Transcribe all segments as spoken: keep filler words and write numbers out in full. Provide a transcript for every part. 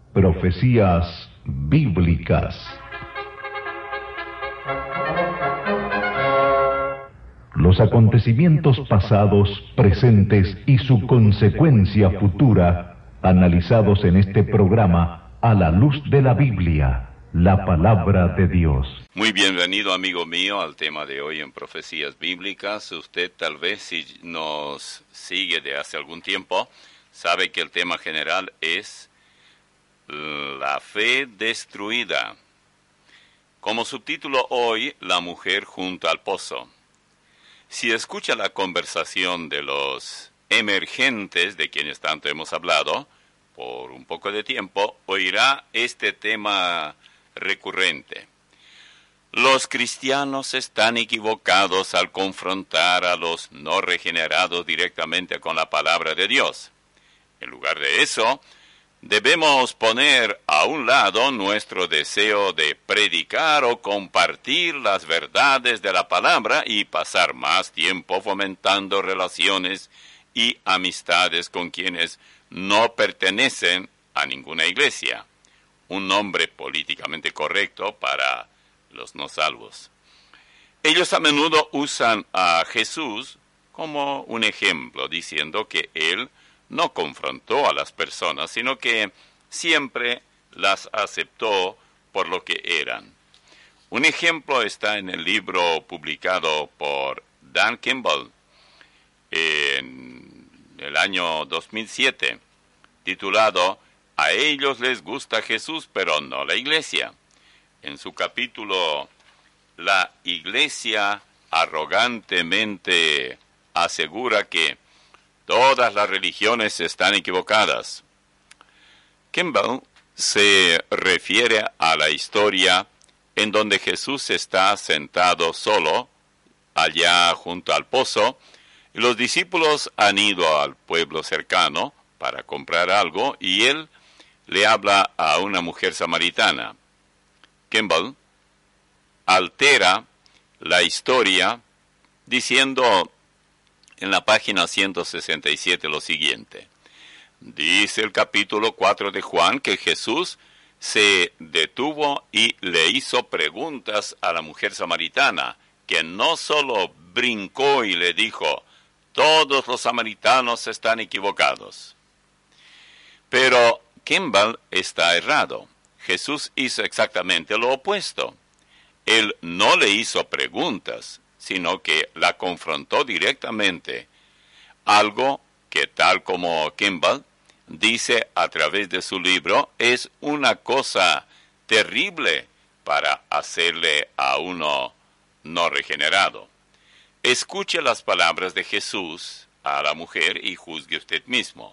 Profecías bíblicas. Los acontecimientos pasados, presentes y su consecuencia futura, analizados en este programa a la luz de la Biblia, la palabra de Dios. Muy bienvenido, amigo mío, al tema de hoy en Profecías Bíblicas. Usted tal vez, si nos sigue de hace algún tiempo, sabe que el tema general es la fe destruida. Como subtítulo hoy, la mujer junto al pozo. Si escucha la conversación de los emergentes, de quienes tanto hemos hablado, por un poco de tiempo, oirá este tema recurrente. Los cristianos están equivocados al confrontar a los no regenerados directamente con la palabra de Dios. En lugar de eso, debemos poner a un lado nuestro deseo de predicar o compartir las verdades de la palabra y pasar más tiempo fomentando relaciones y amistades con quienes no pertenecen a ninguna iglesia. Un nombre políticamente correcto para los no salvos. Ellos a menudo usan a Jesús como un ejemplo, diciendo que Él no confrontó a las personas, sino que siempre las aceptó por lo que eran. Un ejemplo está en el libro publicado por Dan Kimball en el año dos mil siete, titulado A ellos les gusta Jesús, pero no la iglesia. En su capítulo, La iglesia arrogantemente asegura que todas las religiones están equivocadas. Kimball se refiere a la historia en donde Jesús está sentado solo, allá junto al pozo, y los discípulos han ido al pueblo cercano para comprar algo, y él le habla a una mujer samaritana. Kimball altera la historia diciendo en la página ciento sesenta y siete lo siguiente. Dice el capítulo cuatro de Juan que Jesús se detuvo y le hizo preguntas a la mujer samaritana, que no solo brincó y le dijo, todos los samaritanos están equivocados. Pero Kimball está errado. Jesús hizo exactamente lo opuesto. Él no le hizo preguntas, sino que la confrontó directamente, algo que, tal como Kimball dice a través de su libro, es una cosa terrible para hacerle a uno no regenerado. Escuche las palabras de Jesús a la mujer y juzgue usted mismo.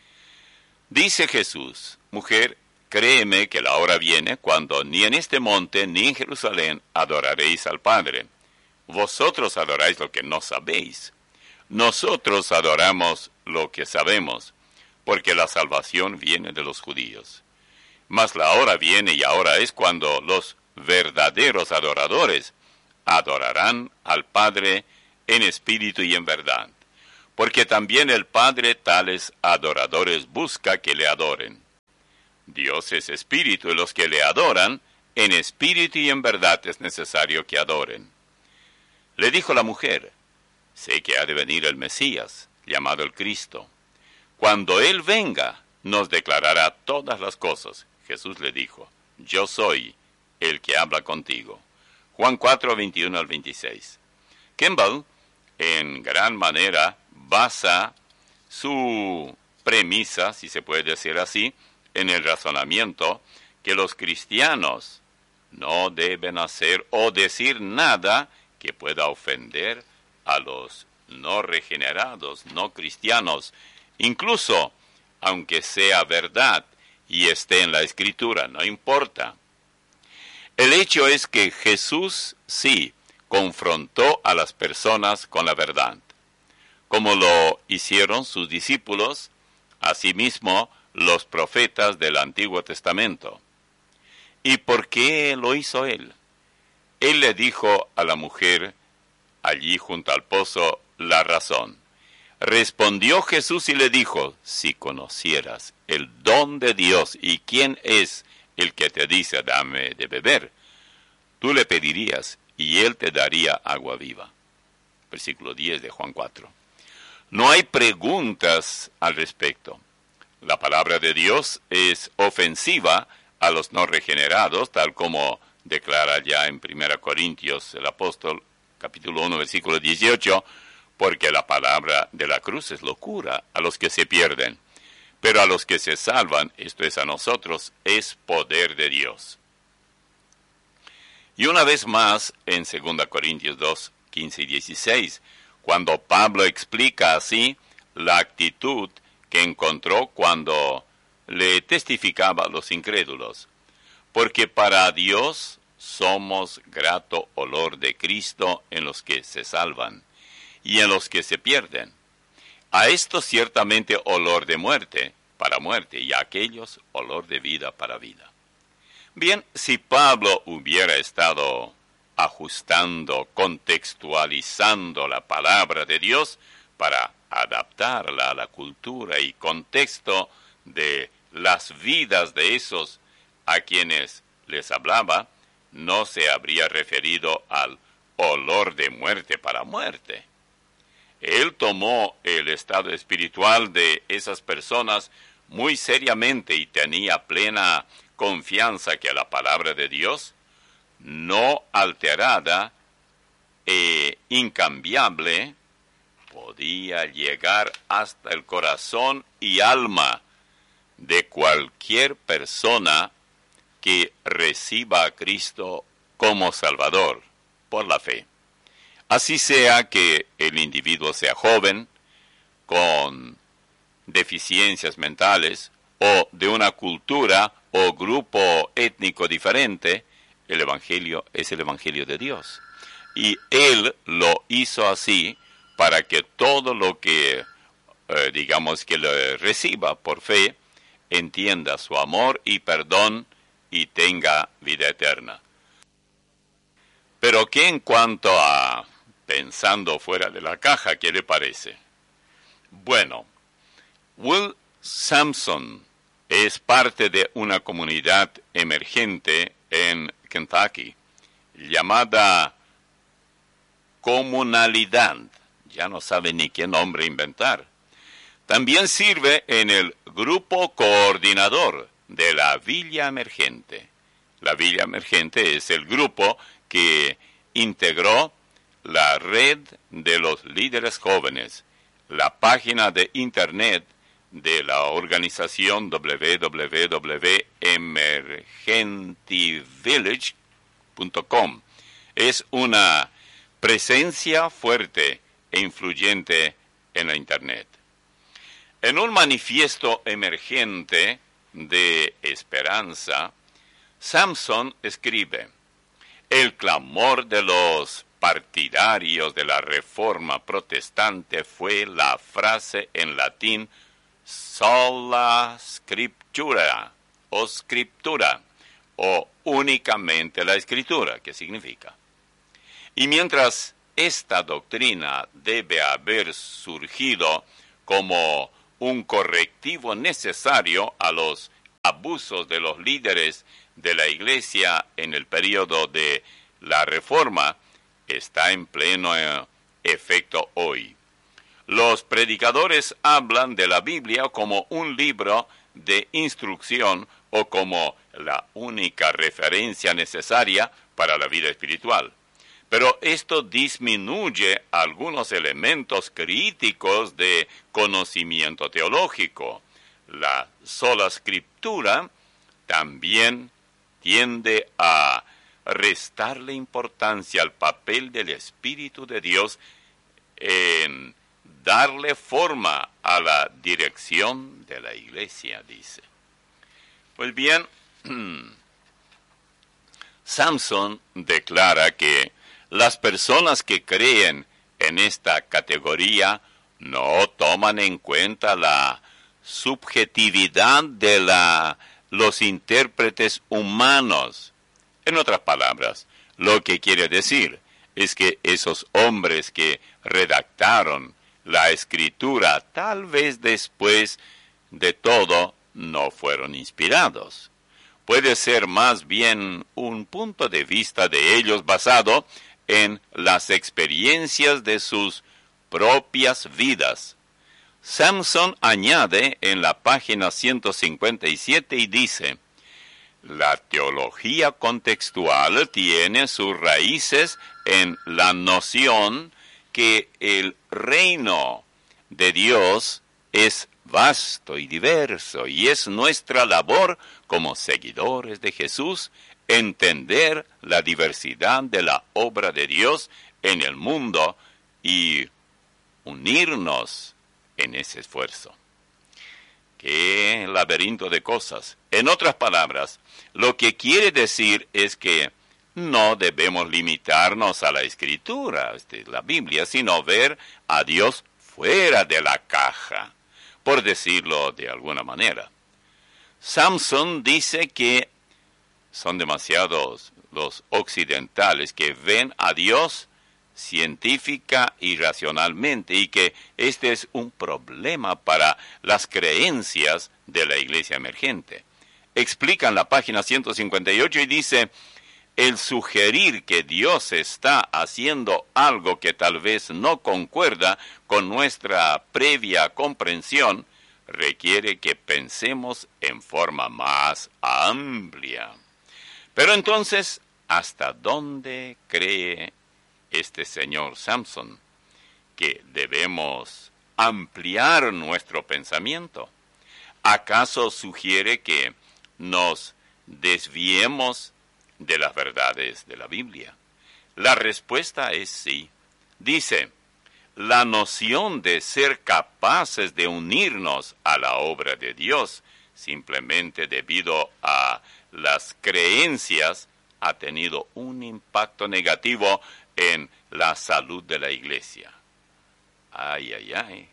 Dice Jesús, mujer, créeme que la hora viene cuando ni en este monte ni en Jerusalén adoraréis al Padre. Vosotros adoráis lo que no sabéis. Nosotros adoramos lo que sabemos, porque la salvación viene de los judíos. Mas la hora viene y ahora es cuando los verdaderos adoradores adorarán al Padre en espíritu y en verdad, porque también el Padre tales adoradores busca que le adoren. Dios es espíritu y los que le adoran, en espíritu y en verdad es necesario que adoren. Le dijo la mujer, sé que ha de venir el Mesías, llamado el Cristo. Cuando Él venga, nos declarará todas las cosas. Jesús le dijo, yo soy el que habla contigo. Juan cuatro, veintiuno al veintiséis. Kimball, en gran manera, basa su premisa, si se puede decir así, en el razonamiento que los cristianos no deben hacer o decir nada que pueda ofender a los no regenerados, no cristianos, incluso aunque sea verdad y esté en la Escritura, no importa. El hecho es que Jesús sí confrontó a las personas con la verdad, como lo hicieron sus discípulos, asimismo los profetas del Antiguo Testamento. ¿Y por qué lo hizo él? Él le dijo a la mujer allí junto al pozo la razón. Respondió Jesús y le dijo, si conocieras el don de Dios y quién es el que te dice dame de beber, tú le pedirías y él te daría agua viva. Versículo diez de Juan cuatro. No hay preguntas al respecto. La palabra de Dios es ofensiva a los no regenerados, tal como declara ya en primera Corintios el apóstol, capítulo uno, versículo dieciocho, porque la palabra de la cruz es locura a los que se pierden, pero a los que se salvan, esto es a nosotros, es poder de Dios. Y una vez más, en segunda Corintios dos, quince y dieciséis, cuando Pablo explica así la actitud que encontró cuando le testificaba a los incrédulos, porque para Dios somos grato olor de Cristo en los que se salvan y en los que se pierden. A estos ciertamente olor de muerte para muerte y a aquellos olor de vida para vida. Bien, si Pablo hubiera estado ajustando, contextualizando la palabra de Dios para adaptarla a la cultura y contexto de las vidas de esos a quienes les hablaba, no se habría referido al olor de muerte para muerte. Él tomó el estado espiritual de esas personas muy seriamente y tenía plena confianza que la palabra de Dios, no alterada e incambiable, podía llegar hasta el corazón y alma de cualquier persona que reciba a Cristo como Salvador por la fe. Así sea que el individuo sea joven, con deficiencias mentales, o de una cultura o grupo étnico diferente, el Evangelio es el Evangelio de Dios. Y Él lo hizo así para que todo lo que, eh, digamos, que lo reciba por fe, entienda su amor y perdón y tenga vida eterna. Pero que en cuanto a pensando fuera de la caja, ¿qué le parece? Bueno, Will Sampson es parte de una comunidad emergente en Kentucky llamada Comunalidad. Ya no sabe ni qué nombre inventar. También sirve en el grupo coordinador de la Villa Emergente. La Villa Emergente es el grupo que integró la red de los líderes jóvenes, la página de internet de la organización doble u doble u doble u punto emergentivillage punto com. Es una presencia fuerte e influyente en la internet. En un manifiesto emergente de esperanza, Sampson escribe: el clamor de los partidarios de la Reforma Protestante fue la frase en latín sola scriptura o scriptura o únicamente la escritura, que significa. Y mientras esta doctrina debe haber surgido como un correctivo necesario a los abusos de los líderes de la Iglesia en el período de la Reforma, está en pleno efecto hoy. Los predicadores hablan de la Biblia como un libro de instrucción o como la única referencia necesaria para la vida espiritual. Pero esto disminuye algunos elementos críticos de conocimiento teológico. La sola escritura también tiende a restarle importancia al papel del Espíritu de Dios en darle forma a la dirección de la Iglesia, dice. Pues bien, Sampson declara que las personas que creen en esta categoría no toman en cuenta la subjetividad de la, los intérpretes humanos. En otras palabras, lo que quiere decir es que esos hombres que redactaron la Escritura, tal vez después de todo, no fueron inspirados. Puede ser más bien un punto de vista de ellos basado en las experiencias de sus propias vidas. Samson añade en la página ciento cincuenta y siete y dice: la teología contextual tiene sus raíces en la noción que el reino de Dios es vasto y diverso, y es nuestra labor como seguidores de Jesús entender la diversidad de la obra de Dios en el mundo y unirnos en ese esfuerzo. ¡Qué laberinto de cosas! En otras palabras, lo que quiere decir es que no debemos limitarnos a la Escritura, la Biblia, sino ver a Dios fuera de la caja, por decirlo de alguna manera. Samson dice que son demasiados los occidentales que ven a Dios científica y racionalmente, y que este es un problema para las creencias de la iglesia emergente. Explica en la página ciento cincuenta y ocho y dice: el sugerir que Dios está haciendo algo que tal vez no concuerda con nuestra previa comprensión requiere que pensemos en forma más amplia. Pero entonces, ¿hasta dónde cree este señor Samson que debemos ampliar nuestro pensamiento? ¿Acaso sugiere que nos desviemos de las verdades de la Biblia? La respuesta es sí. Dice: la noción de ser capaces de unirnos a la obra de Dios simplemente debido a las creencias ha tenido un impacto negativo en la salud de la iglesia. Ay, ay, ay.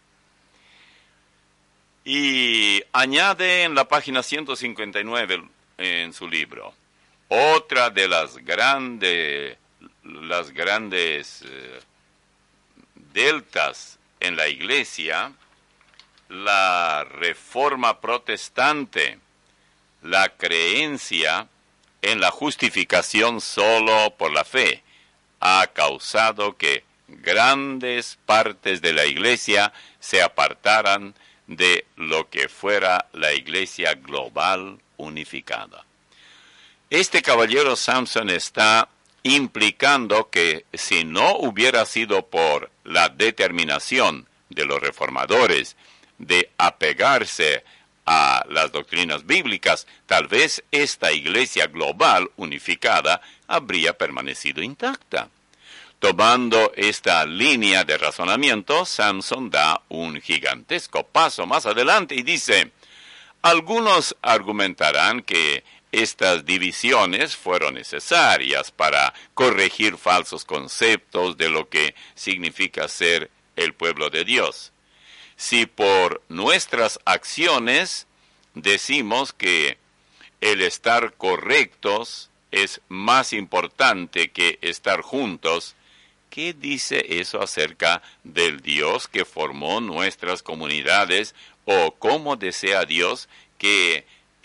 Y añade en la página ciento cincuenta y nueve en su libro: otra de las grandes, las grandes eh, deltas en la iglesia, la reforma protestante, la creencia en la justificación solo por la fe, ha causado que grandes partes de la iglesia se apartaran de lo que fuera la iglesia global unificada. Este caballero Samson está implicando que si no hubiera sido por la determinación de los reformadores de apegarse a las doctrinas bíblicas, tal vez esta iglesia global unificada habría permanecido intacta. Tomando esta línea de razonamiento, Samson da un gigantesco paso más adelante y dice: algunos argumentarán que estas divisiones fueron necesarias para corregir falsos conceptos de lo que significa ser el pueblo de Dios. Si por nuestras acciones decimos que el estar correctos es más importante que estar juntos, ¿qué dice eso acerca del Dios que formó nuestras comunidades, o cómo desea Dios que